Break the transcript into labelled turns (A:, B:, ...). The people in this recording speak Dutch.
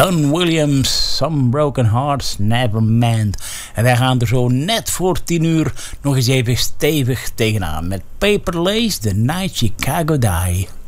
A: Don Williams, Some Broken Hearts Never Mend. En wij gaan er zo net voor 10 uur nog eens even stevig tegenaan met Paper Lace, The Night Chicago Die.